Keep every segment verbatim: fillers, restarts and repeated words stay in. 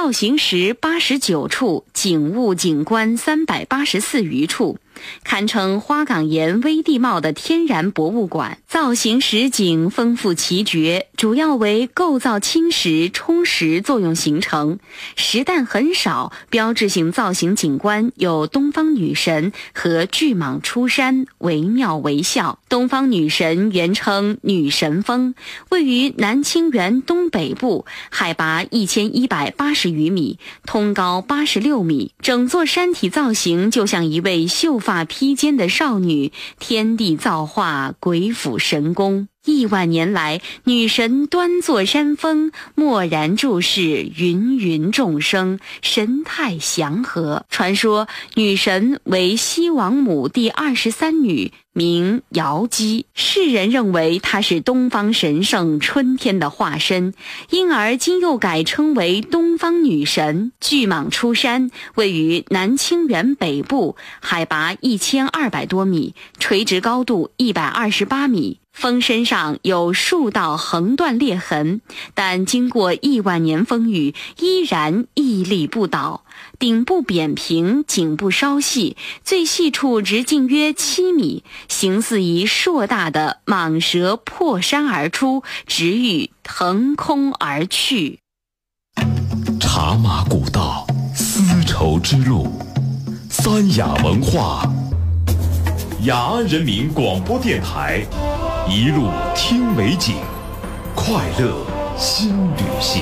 造型石八十九处，景物景观三百八十四余处，堪称花岗岩微地貌的天然博物馆。造型石景丰富奇绝，主要为构造侵蚀、冲蚀作用形成，石弹很少。标志性造型景观有东方女神和巨蟒出山，惟妙惟肖。东方女神原称女神峰，位于南清源东北部，海拔一千一百八十余米，通高八十六米，整座山体造型就像一位秀发披肩的少女，天地造化，鬼斧神工。亿万年来，女神端坐山峰，默然注视芸芸众生，神态祥和。传说女神为西王母第二十三女，名瑶姬，世人认为她是东方神圣春天的化身，因而今又改称为东方女神。巨蟒出山位于南清源北部，海拔一千二百多米，垂直高度一百二十八米。峰身上有数道横断裂痕，但经过亿万年风雨，依然屹立不倒。顶部扁平，颈部稍细，最细处直径约七米，形似一硕大的蟒蛇破山而出，直欲腾空而去。 茶马古道，丝绸之路，三雅文化，雅安人民广播电台，一路听美景，快乐新旅行。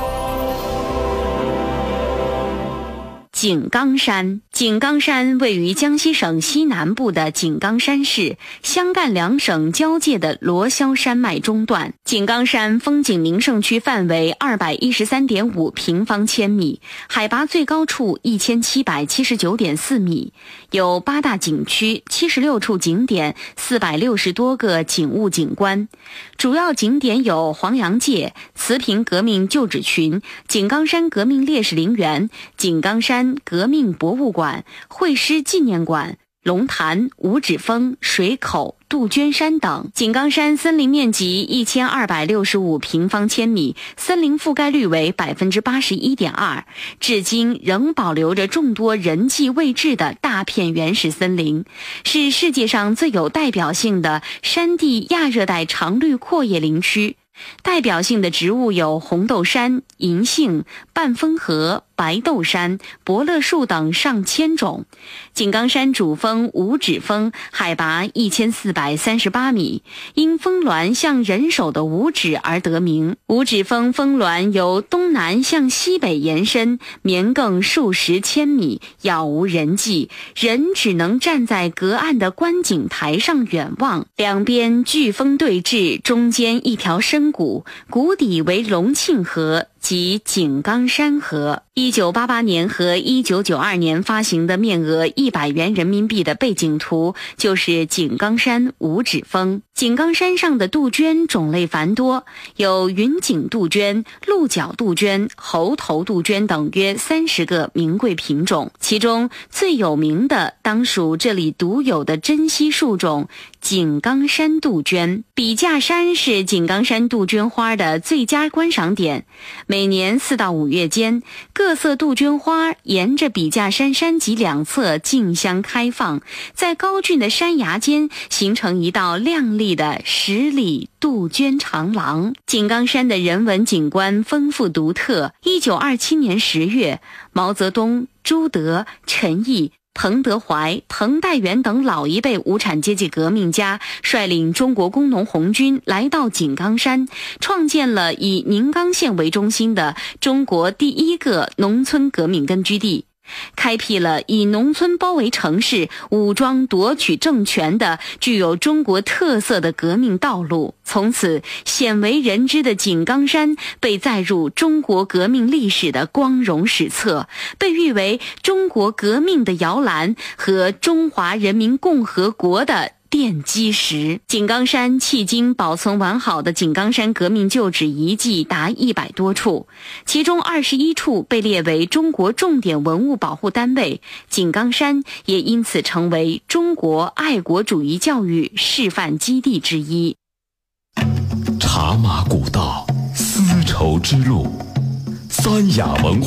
井冈山，井冈山位于江西省西南部的井冈山市，湘赣两省交界的罗霄山脉中段。井冈山风景名胜区范围二百一十三点五平方千米，海拔最高处一千七百七十九点四米，有八大景区、七十六处景点、四百六十多个景物景观。主要景点有黄杨界、慈平革命旧址群、井冈山革命烈士陵园、井冈山革命博物馆、会师纪念馆、龙潭、五指峰、水口、杜鹃山等。井冈山森林面积一千二百六十五平方千米，森林覆盖率为 百分之八十一点二， 至今仍保留着众多人迹未至的大片原始森林，是世界上最有代表性的山地亚热带常绿阔叶林区。代表性的植物有红豆杉、银杏、半风荷、白豆杉、伯乐树等上千种。井冈山主峰五指峰海拔一千四百三十八米，因峰峦像人手的五指而得名。五指峰峰峦由东南向西北延伸，绵亘数十千米，杳无人迹，人只能站在隔岸的观景台上远望。两边巨峰对峙，中间一条深谷，谷底为龙庆河及井冈山河。一九八八年和一九九二年发行的面额一百元人民币的背景图就是井冈山五指峰。井冈山上的杜鹃种类繁多，有云锦杜鹃、鹿角杜鹃、猴头杜鹃等约三十个名贵品种，其中最有名的当属这里独有的珍稀树种井冈山杜鹃。笔架山是井冈山杜鹃花的最佳观赏点，每年四到五月间，各色杜鹃花沿着笔架山山脊两侧竞相开放，在高峻的山崖间形成一道亮丽的十里杜鹃长廊。井冈山的人文景观丰富独特。一九二七年十月，毛泽东、朱德、陈毅、彭德怀、滕代元等老一辈无产阶级革命家率领中国工农红军来到井冈山，创建了以宁冈县为中心的中国第一个农村革命根据地，开辟了以农村包围城市、武装夺取政权的具有中国特色的革命道路。从此，鲜为人知的井冈山被载入中国革命历史的光荣史册，被誉为中国革命的摇篮和中华人民共和国的奠基石。井冈山迄今保存完好的井冈山革命旧址遗迹达一百多处，其中二十一处被列为中国重点文物保护单位，井冈山也因此成为中国爱国主义教育示范基地之一。 茶马古道，丝绸之路，三雅文化